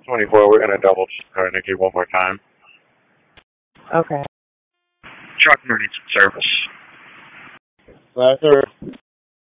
24, we're going to double check Nikki one more time. Okay. Truck needs some service. Sir.